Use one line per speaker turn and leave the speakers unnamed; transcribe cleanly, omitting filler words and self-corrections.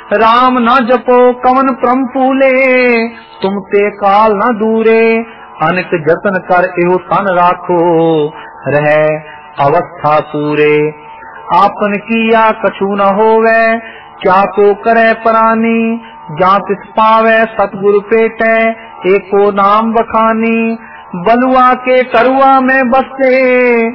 राम न जपो कवन प्रम फूले, तुम ते काल न दूरे, अनक जतन कर एहो तन राखो, रहे अवस्था पूरे। आपन किया कछु न होवे, क्या तो करे प्राणी, जा तिस पावे सतगुरु पेटे, एको नाम बखानी। बलुआ के करुआ में बसे,